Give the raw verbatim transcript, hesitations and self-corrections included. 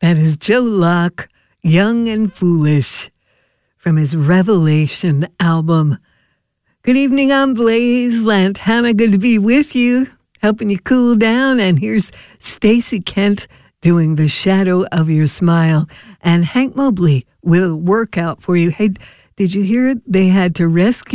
That is Joe Locke, Young and Foolish, from his Revelation album. Good evening, I'm Blaze Lantana. Good to be with you, helping you cool down. And here's Stacey Kent doing The Shadow of Your Smile. And Hank Mobley will work out for you. Hey, did you hear it? They had to rescue